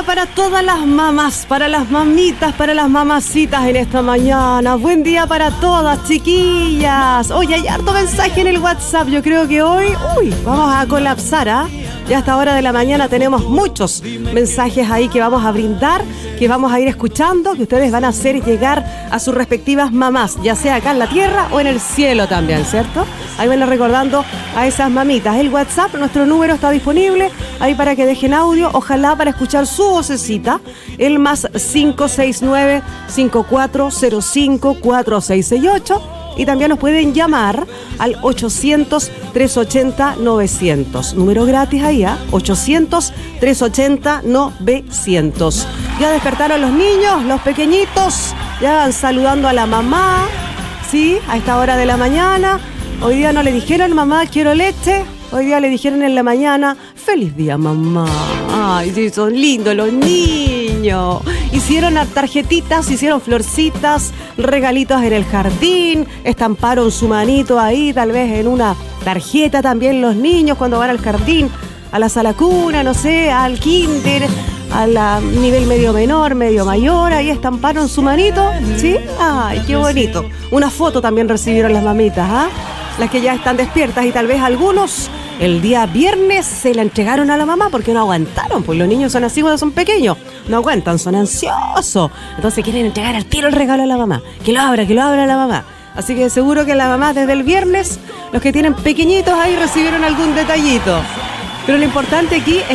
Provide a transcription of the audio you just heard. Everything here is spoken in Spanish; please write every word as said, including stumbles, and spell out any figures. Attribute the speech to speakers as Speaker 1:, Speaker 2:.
Speaker 1: día para todas las mamás, para las mamitas, para las mamacitas en esta mañana. Buen día para todas, chiquillas. Oye, hay harto mensaje en el WhatsApp. Yo creo que hoy, uy, vamos a colapsar, ¿ah? ¿eh? Ya a esta hora de la mañana tenemos muchos mensajes ahí que vamos a brindar, que vamos a ir escuchando, que ustedes van a hacer llegar a sus respectivas mamás, ya sea acá en la tierra o en el cielo también, ¿cierto? Ahí van recordando a esas mamitas. El WhatsApp, nuestro número está disponible ahí para que dejen audio, ojalá para escuchar su vocecita, el más cinco seis nueve, cinco cuatro cero cinco, cuatro seis seis ocho. Y también nos pueden llamar al ochocientos, trescientos ochenta, novecientos. Número gratis ahí, ¿ah? ¿eh? ochocientos, trescientos ochenta, novecientos. Ya despertaron los niños, los pequeñitos. Ya van saludando a la mamá, ¿sí? A esta hora de la mañana. Hoy día no le dijeron, mamá, quiero leche. Hoy día le dijeron en la mañana, feliz día, mamá. Ay, sí, son lindos los niños. Hicieron tarjetitas, hicieron florcitas, regalitos en el jardín, estamparon su manito ahí, tal vez en una tarjeta también los niños cuando van al jardín, a la sala cuna, no sé, al kinder, al nivel medio menor, medio mayor, ahí estamparon su manito, ¿sí? Ay, qué bonito. Una foto también recibieron las mamitas, ¿ah? ¿eh? Las que ya están despiertas y tal vez algunos el día viernes se la entregaron a la mamá porque no aguantaron, pues los niños son así cuando son pequeños, no aguantan, son ansiosos, entonces quieren entregar al tiro el regalo a la mamá, que lo abra, que lo abra la mamá. Así que seguro que la mamá desde el viernes, los que tienen pequeñitos ahí recibieron algún detallito, pero lo importante aquí es